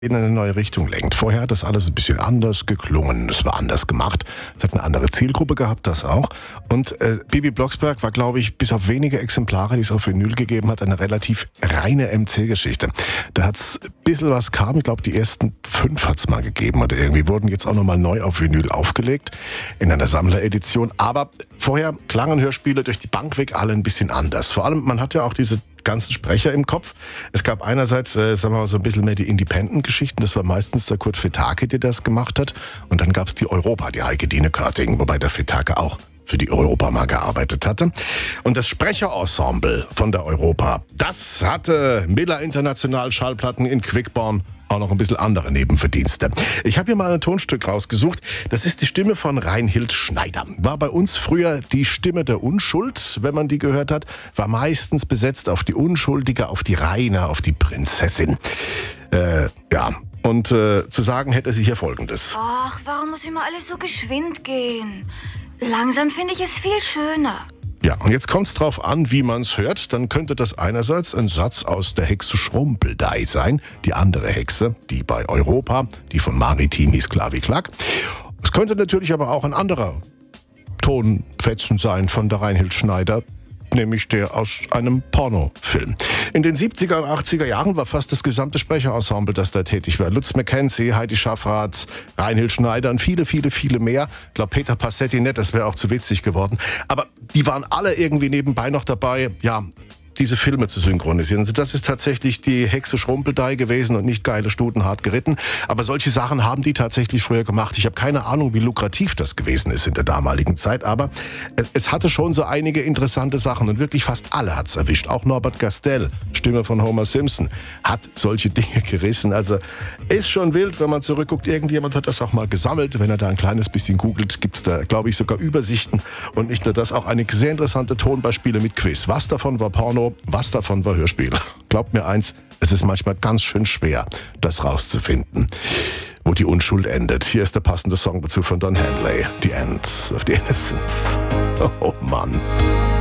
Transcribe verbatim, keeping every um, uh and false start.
in eine neue Richtung lenkt. Vorher hat das alles ein bisschen anders geklungen, es war anders gemacht, es hat eine andere Zielgruppe gehabt, das auch. Und äh, Bibi Blocksberg war, glaube ich, bis auf wenige Exemplare, die es auf Vinyl gegeben hat, eine relativ reine M C-Geschichte. Da hat's ein bisschen was kam, ich glaube die ersten fünf hat's mal gegeben oder irgendwie wurden jetzt auch nochmal neu auf Vinyl aufgelegt in einer Sammleredition. Aber vorher klangen Hörspiele durch die Bank weg alle ein bisschen anders. Vor allem, man hat ja auch diese ganzen Sprecher im Kopf. Es gab einerseits, äh, sagen wir mal, so ein bisschen mehr die Independent-Geschichten. Das war meistens der Kurt Fetake, der das gemacht hat. Und dann gab's die Europa, die Heike Dine Körting, wobei der Fetake auch für die Europa mal gearbeitet hatte. Und das Sprecherensemble von der Europa, das hatte Miller International Schallplatten in Quickborn auch noch ein bisschen andere Nebenverdienste. Ich habe hier mal ein Tonstück rausgesucht. Das ist die Stimme von Reinhild Schneider. War bei uns früher die Stimme der Unschuld, wenn man die gehört hat. War meistens besetzt auf die Unschuldige, auf die Reine, auf die Prinzessin. Äh, ja. Und äh, zu sagen hätte sie hier Folgendes. Ach, warum muss immer alles so geschwind gehen? Langsam finde ich es viel schöner. Ja, und jetzt kommt's drauf an, wie man's hört. Dann könnte das einerseits ein Satz aus der Hexe Schrumpeldei sein, die andere Hexe, die bei Europa, die von Maritim hieß klar wie Klack. Es könnte natürlich aber auch ein anderer Tonfetzen sein von der Reinhild Schneider, nämlich der aus einem Pornofilm. In den siebziger und achtziger Jahren war fast das gesamte Sprecherensemble, das da tätig war. Lutz McKenzie, Heidi Schaffrath, Reinhild Schneider und viele, viele, viele mehr. Ich glaube, Peter Passetti nicht, das wäre auch zu witzig geworden. Aber die waren alle irgendwie nebenbei noch dabei, ja, diese Filme zu synchronisieren. Also das ist tatsächlich die Hexe Schrumpeldei gewesen und nicht geile Stuten hart geritten. Aber solche Sachen haben die tatsächlich früher gemacht. Ich habe keine Ahnung, wie lukrativ das gewesen ist in der damaligen Zeit, aber es, es hatte schon so einige interessante Sachen und wirklich fast alle hat's erwischt. Auch Norbert Gastel, Stimme von Homer Simpson, hat solche Dinge gerissen. Also ist schon wild, wenn man zurückguckt. Irgendjemand hat das auch mal gesammelt. Wenn er da ein kleines bisschen googelt, gibt's da, glaube ich, sogar Übersichten. Und nicht nur das, auch einige sehr interessante Tonbeispiele mit Quiz. Was davon war Porno? Was davon war Hörspiel? Glaubt mir eins, es ist manchmal ganz schön schwer, das rauszufinden, wo die Unschuld endet. Hier ist der passende Song dazu von Don Henley, The Ends of the Innocence. Oh Mann.